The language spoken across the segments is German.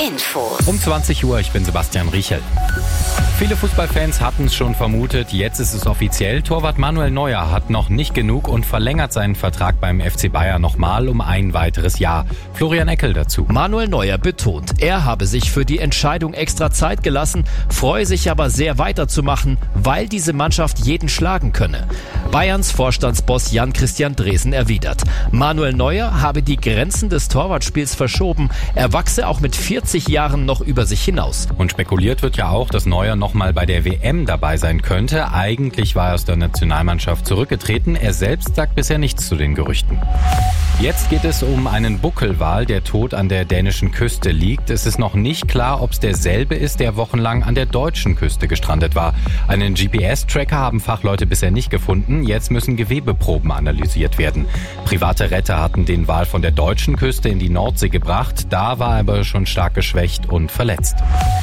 Infos. Um 20 Uhr, ich bin Sebastian Riechel. Viele Fußballfans hatten es schon vermutet, jetzt ist es offiziell. Torwart Manuel Neuer hat noch nicht genug und verlängert seinen Vertrag beim FC Bayern nochmal um ein weiteres Jahr. Florian Eckel dazu. Manuel Neuer betont, er habe sich für die Entscheidung extra Zeit gelassen, freue sich aber sehr weiterzumachen, weil diese Mannschaft jeden schlagen könne. Bayerns Vorstandsboss Jan-Christian Dresen erwidert, Manuel Neuer habe die Grenzen des Torwartspiels verschoben, er wachse auch mit 40 Jahren noch über sich hinaus. Und spekuliert wird ja auch, dass Neuer nochmal bei der WM dabei sein könnte. Eigentlich war er aus der Nationalmannschaft zurückgetreten. Er selbst sagt bisher nichts zu den Gerüchten. Jetzt geht es um einen Buckelwal, der tot an der dänischen Küste liegt. Es ist noch nicht klar, ob es derselbe ist, der wochenlang an der deutschen Küste gestrandet war. Einen GPS-Tracker haben Fachleute bisher nicht gefunden. Jetzt müssen Gewebeproben analysiert werden. Private Retter hatten den Wal von der deutschen Küste in die Nordsee gebracht. Da war er aber schon stark geschwächt und verletzt.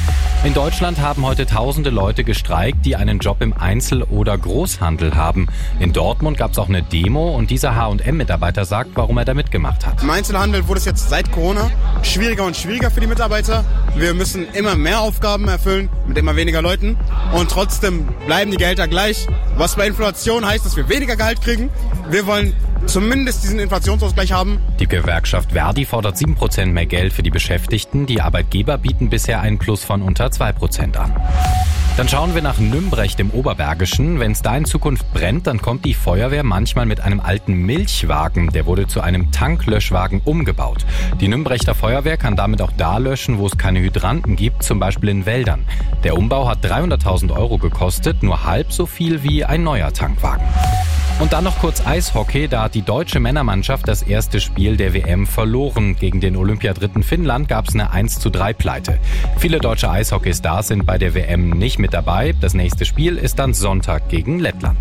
In Deutschland haben heute tausende Leute gestreikt, die einen Job im Einzel- oder Großhandel haben. In Dortmund gab es auch eine Demo und dieser H&M-Mitarbeiter sagt, warum er da mitgemacht hat. Im Einzelhandel wurde es jetzt seit Corona schwieriger und schwieriger für die Mitarbeiter. Wir müssen immer mehr Aufgaben erfüllen mit immer weniger Leuten und trotzdem bleiben die Gehälter gleich. Was bei Inflation heißt, dass wir weniger Gehalt kriegen. Wir wollen zumindest diesen Inflationsausgleich haben. Die Gewerkschaft Verdi fordert 7% mehr Geld für die Beschäftigten. Die Arbeitgeber bieten bisher einen Plus von unter 2% an. Dann schauen wir nach Nümbrecht im Oberbergischen. Wenn es da in Zukunft brennt, dann kommt die Feuerwehr manchmal mit einem alten Milchwagen. Der wurde zu einem Tanklöschwagen umgebaut. Die Nümbrechter Feuerwehr kann damit auch da löschen, wo es keine Hydranten gibt, zum Beispiel in Wäldern. Der Umbau hat 300.000 € gekostet, nur halb so viel wie ein neuer Tankwagen. Und dann noch kurz Eishockey, da hat die deutsche Männermannschaft das erste Spiel der WM verloren. Gegen den Olympiadritten Finnland gab es eine 1:3-Pleite. Viele deutsche Eishockey-Stars sind bei der WM nicht mit dabei. Das nächste Spiel ist dann Sonntag gegen Lettland.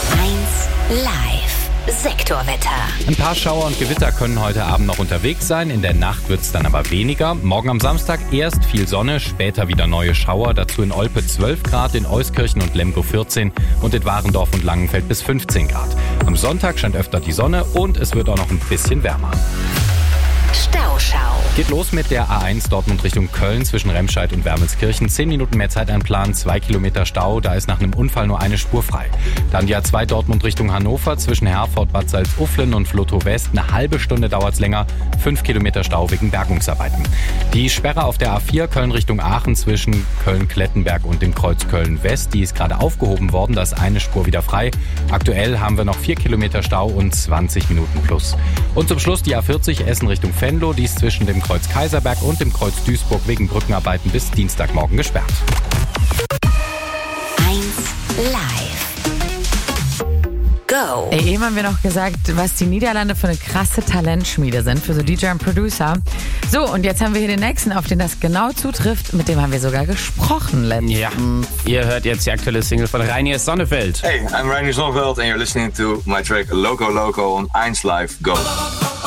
1 Live. Sektorwetter. Ein paar Schauer und Gewitter können heute Abend noch unterwegs sein. In der Nacht wird es dann aber weniger. Morgen am Samstag erst viel Sonne, später wieder neue Schauer. Dazu in Olpe 12 Grad, in Euskirchen und Lemgo 14 und in Warendorf und Langenfeld bis 15 Grad. Am Sonntag scheint öfter die Sonne und es wird auch noch ein bisschen wärmer. Stauschau. Geht los mit der A1 Dortmund Richtung Köln zwischen Remscheid und Wermelskirchen. 10 Minuten mehr Zeit einplanen, 2 Kilometer Stau. Da ist nach einem Unfall nur eine Spur frei. Dann die A2 Dortmund Richtung Hannover zwischen Herford, Bad Salzuflen und Flotow West. Eine halbe Stunde dauert es länger. 5 Kilometer Stau wegen Bergungsarbeiten. Die Sperre auf der A4 Köln Richtung Aachen zwischen Köln-Klettenberg und dem Kreuz Köln West. Die ist gerade aufgehoben worden. Da ist eine Spur wieder frei. Aktuell haben wir noch 4 Kilometer Stau und 20 Minuten plus. Und zum Schluss die A40 Essen Richtung Venlo. Die ist zwischen dem Kreuz Kaiserberg und dem Kreuz Duisburg wegen Brückenarbeiten bis Dienstagmorgen gesperrt. 1 Live. Go. Eben haben wir noch gesagt, was die Niederlande für eine krasse Talentschmiede sind, für so DJ und Producer. So, und jetzt haben wir hier den nächsten, auf den das genau zutrifft. Mit dem haben wir sogar gesprochen letztens. Ja, ihr hört jetzt die aktuelle Single von Reinier Sonneveld. Hey, I'm Reinier Sonneveld and you're listening to my track Loco Loco on 1 Live Go.